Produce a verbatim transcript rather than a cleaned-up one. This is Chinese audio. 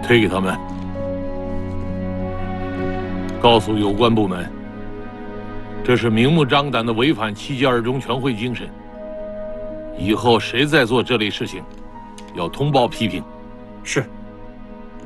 推给他们，告诉有关部门，这是明目张胆的违反七届二中全会精神。以后谁再做这类事情，要通报批评。 是。